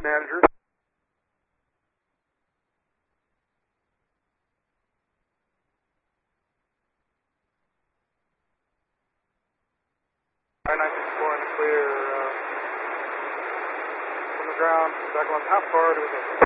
Manager. I-94 in the clear. From the ground, back on how far do we go?